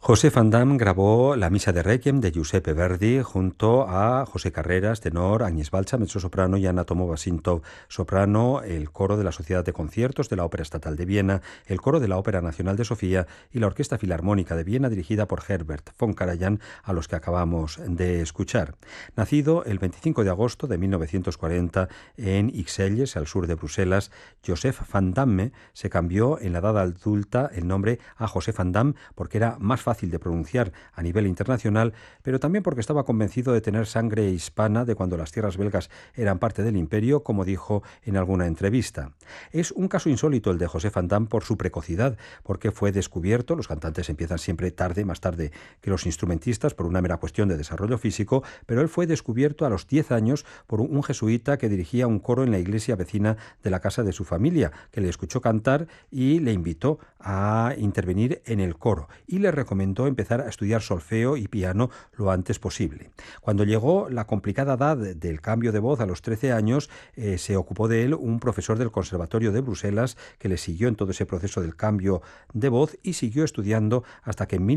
José Van Damme grabó la Misa de Requiem de Giuseppe Verdi junto a José Carreras, tenor, Agnes Balcha, mezzosoprano, y Anna Tomo-Basintov, soprano, el coro de la Sociedad de Conciertos de la Ópera Estatal de Viena, el coro de la Ópera Nacional de Sofía y la Orquesta Filarmónica de Viena dirigida por Herbert von Karajan, a los que acabamos de escuchar. Nacido el 25 de agosto de 1940 en Ixelles, al sur de Bruselas, Joseph Van Damme se cambió en la edad adulta el nombre a José Van Damme porque era más fácil de pronunciar a nivel internacional, pero también porque estaba convencido de tener sangre hispana de cuando las tierras belgas eran parte del imperio, como dijo en alguna entrevista. Es un caso insólito el de José Van Damme por su precocidad, porque fue descubierto, los cantantes empiezan siempre tarde, más tarde que los instrumentistas, por una mera cuestión de desarrollo físico, pero él fue descubierto a los 10 años por un jesuita que dirigía un coro en la iglesia vecina de la casa de su familia, que le escuchó cantar y le invitó a intervenir en el coro y le recomendó empezar a estudiar solfeo y piano lo antes posible. Cuando llegó la complicada edad del cambio de voz a los 13 años, se ocupó de él un profesor del Conservatorio de Bruselas que le siguió en todo ese proceso del cambio de voz y siguió estudiando hasta que en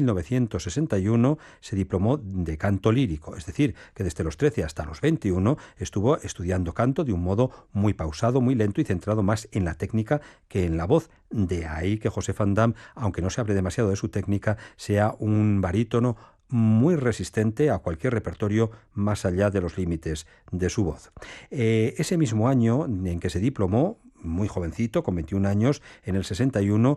1961 se diplomó de canto lírico, es decir, que desde los 13 hasta los 21 estuvo estudiando canto de un modo muy pausado, muy lento y centrado más en la técnica que en la voz. De ahí que José Van Damme, aunque no se hable demasiado de su técnica, sea un barítono muy resistente a cualquier repertorio más allá de los límites de su voz. Ese mismo año en que se diplomó, muy jovencito, con 21 años, en el 61,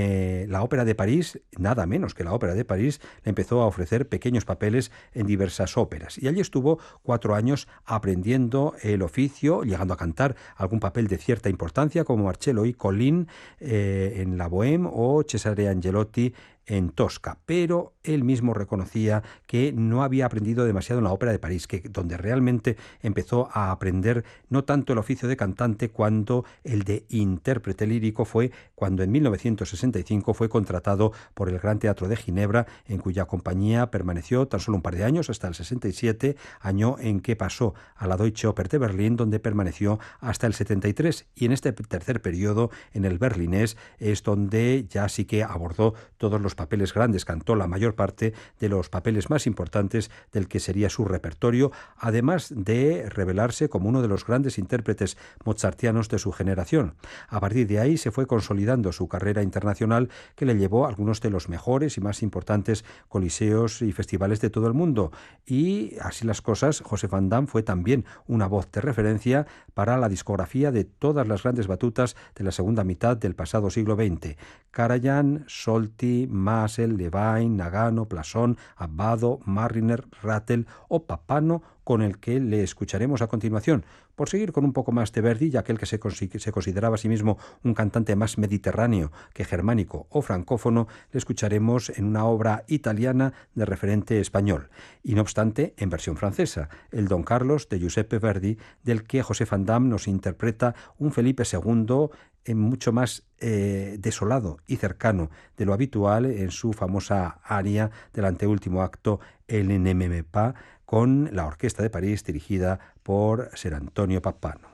la Ópera de París, nada menos que la Ópera de París, le empezó a ofrecer pequeños papeles en diversas óperas. Y allí estuvo 4 años aprendiendo el oficio, llegando a cantar algún papel de cierta importancia, como Marcello y Colin en La Bohème o Cesare Angelotti en Tosca, pero él mismo reconocía que no había aprendido demasiado en la Ópera de París, que donde realmente empezó a aprender no tanto el oficio de cantante cuanto el de intérprete lírico fue cuando en 1965 fue contratado por el Gran Teatro de Ginebra, en cuya compañía permaneció tan solo un par de años, hasta el 67, año en que pasó a la Deutsche Oper de Berlín, donde permaneció hasta el 73, y en este tercer periodo, en el berlinés, es donde ya sí que abordó todos los papeles grandes, cantó la mayor parte de los papeles más importantes del que sería su repertorio, además de revelarse como uno de los grandes intérpretes mozartianos de su generación. A partir de ahí se fue consolidando su carrera internacional, que le llevó a algunos de los mejores y más importantes coliseos y festivales de todo el mundo. Y así las cosas, José Van Damme fue también una voz de referencia para la discografía de todas las grandes batutas de la segunda mitad del pasado siglo XX. Karajan, Solti, Massel, Levine, Nagano, Plasson, Abbado, Marriner, Rattel o Pappano, con el que le escucharemos a continuación. Por seguir con un poco más de Verdi, ya que el que se consideraba a sí mismo un cantante más mediterráneo que germánico o francófono, le escucharemos en una obra italiana de referente español, y no obstante en versión francesa, el Don Carlos de Giuseppe Verdi, del que José Van Damme nos interpreta un Felipe II mucho más desolado y cercano de lo habitual en su famosa aria del anteúltimo acto, El Ne m'aime pas, con la Orquesta de París dirigida por Ser Antonio Pappano.